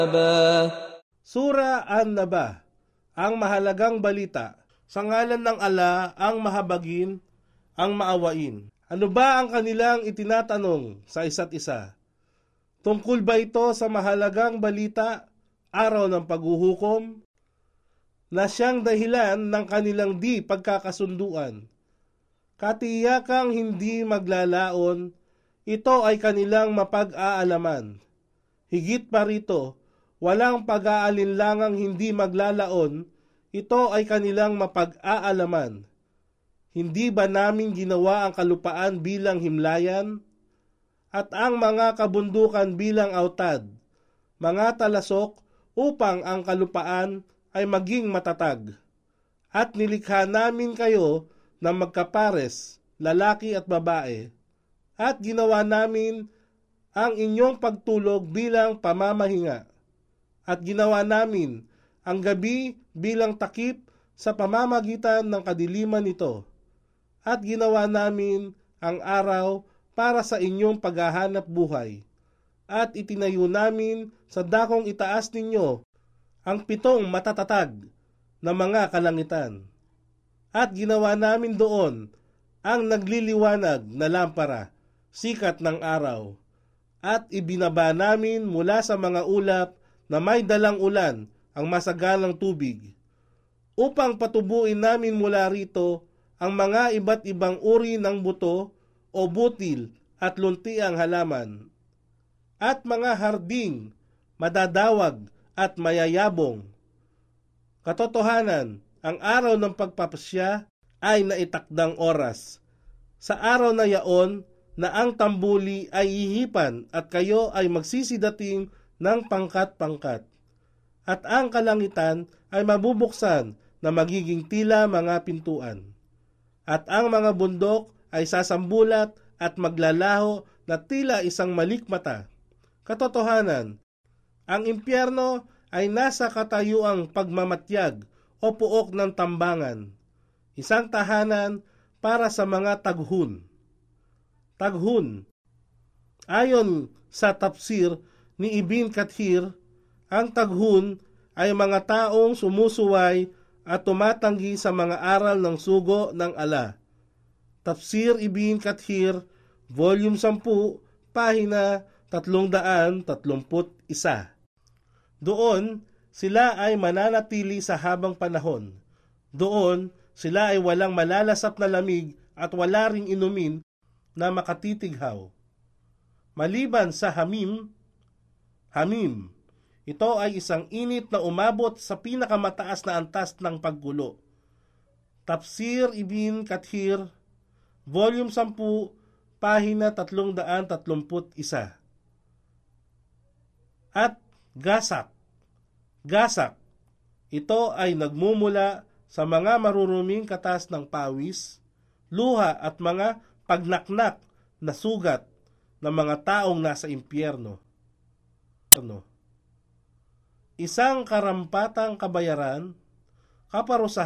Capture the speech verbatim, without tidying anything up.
Sura An-Naba, ang mahalagang balita. Sa ngalan ng Ala, ang mahabagin, ang maawain. Ano ba ang kanilang itinatanong sa isa't isa? Tungkol ba ito sa mahalagang balita, araw ng paghuhukom, na siyang dahilan ng kanilang di pagkakasunduan? Katiyakang hindi maglalaon, ito ay kanilang mapag-aalaman. Higit pa rito, walang pag-aalinlangang hindi maglalaon, ito ay kanilang mapag-aalaman. Hindi ba namin ginawa ang kalupaan bilang himlayan? At ang mga kabundukan bilang autad, mga talasok upang ang kalupaan ay maging matatag. At nilikha namin kayo na magkapares, lalaki at babae, at ginawa namin ang inyong pagtulog bilang pamamahinga. At ginawa namin ang gabi bilang takip sa pamamagitan ng kadiliman nito. At ginawa namin ang araw para sa inyong paghahanap buhay. At itinayo namin sa dakong itaas ninyo ang pitong matatatag na mga kalangitan. At ginawa namin doon ang nagliliwanag na lampara, sikat ng araw. At ibinaba namin mula sa mga ulap na may dalang ulan ang masagalang tubig, upang patubuin namin mula rito ang mga iba't ibang uri ng buto o butil at luntiang halaman, at mga harding, madadawag at mayayabong. Katotohanan, ang araw ng pagpapasya ay naitakdang oras. Sa araw na yaon na ang tambuli ay ihipan at kayo ay magsisidating ng pangkat-pangkat. At ang kalangitan ay mabubuksan na magiging tila mga pintuan. At ang mga bundok ay sasambulat at maglalaho na tila isang malikmata. Katotohanan, ang impyerno ay nasa katayuang pagmamatyag o puok ng tambangan, isang tahanan para sa mga taghun. Taghun, ayon sa tafsir ni Ibn Kathir, ang taghun ay mga taong sumusuway at tumatanggi sa mga aral ng sugo ng Ala. Tafsir Ibn Kathir, Volume ten, Pahina tatlong daan tatlumput isa. Doon, sila ay mananatili sa habang panahon. Doon, sila ay walang malalasap na lamig at wala ring inumin na makatitighaw. Maliban sa Hamim, Hamim, ito ay isang init na umabot sa pinakamataas na antas ng paggulo. Tafsir Ibn Kathir, Volume ten, Pahina tatlong daan tatlumput isa. At gasak. Gasak, ito ay nagmumula sa mga maruruming katas ng pawis, luha at mga pagnaknak na sugat ng mga taong nasa impyerno. Isang karampatang kabayaran, kaparusahan,